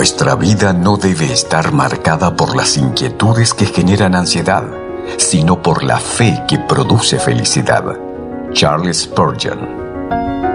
Nuestra vida no debe estar marcada por las inquietudes que generan ansiedad, sino por la fe que produce felicidad. Charles Spurgeon.